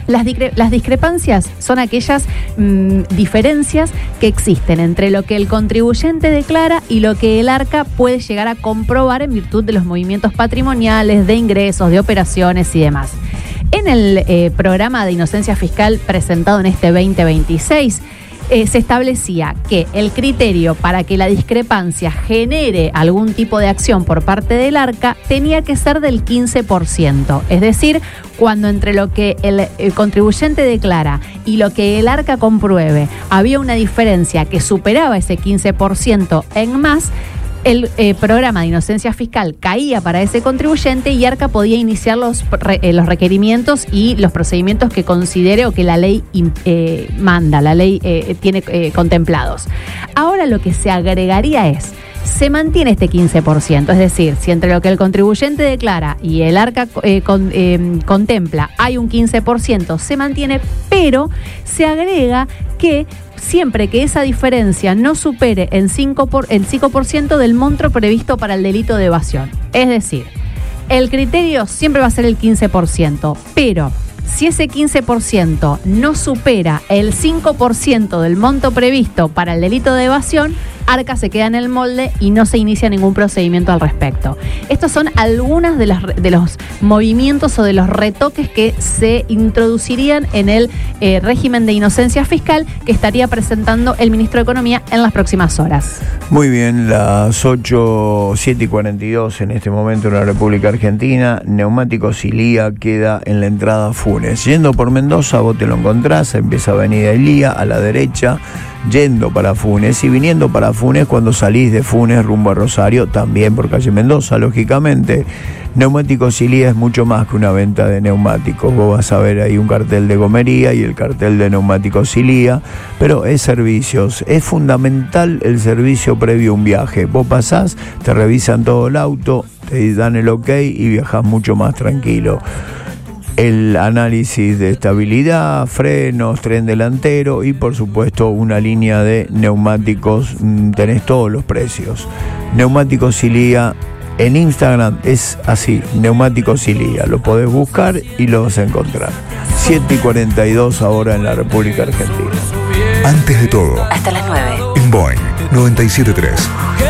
Las discrepancias son aquellas diferencias que existen entre lo que el contribuyente declara y lo que el ARCA puede llegar a comprobar en virtud de los movimientos patrimoniales, de ingresos, de operaciones y demás. En el programa de inocencia fiscal presentado en este 2026, se establecía que el criterio para que la discrepancia genere algún tipo de acción por parte del ARCA tenía que ser del 15%. Es decir, cuando entre lo que el contribuyente declara y lo que el ARCA compruebe había una diferencia que superaba ese 15% en más, el programa de inocencia fiscal caía para ese contribuyente y ARCA podía iniciar los requerimientos y los procedimientos que considere o que la ley manda, la ley tiene contemplados. Ahora lo que se agregaría es, se mantiene este 15%, es decir, si entre lo que el contribuyente declara y el ARCA contempla hay un 15%, se mantiene, pero se agrega que siempre que esa diferencia no supere el 5% del monto previsto para el delito de evasión. Es decir, el criterio siempre va a ser el 15%, pero si ese 15% no supera el 5% del monto previsto para el delito de evasión, ARCA se queda en el molde y no se inicia ningún procedimiento al respecto. Estos son algunos de los movimientos o de los retoques que se introducirían en el régimen de inocencia fiscal que estaría presentando el ministro de Economía en las próximas horas. Muy bien, las 7:42 en este momento en la República Argentina. Neumáticos Ilía queda en la entrada Funes. Yendo por Mendoza, vos te lo encontrás, empieza Avenida Ilía a la derecha, yendo para Funes y viniendo para Funes cuando salís de Funes rumbo a Rosario, también por calle Mendoza, lógicamente. Neumáticos Ilía es mucho más que una venta de neumáticos. Vos vas a ver ahí un cartel de gomería y el cartel de Neumáticos Ilía, pero es servicios. Es fundamental el servicio previo a un viaje. Vos pasás, te revisan todo el auto, te dan el ok y viajás mucho más tranquilo. El análisis de estabilidad, frenos, tren delantero y por supuesto una línea de neumáticos. Tenés todos los precios. Neumáticos Ilía en Instagram es así, Neumáticos Ilía. Lo podés buscar y lo vas a encontrar. 7:42 ahora en la República Argentina. Antes de todo, hasta las 9. en Boeing 97.3.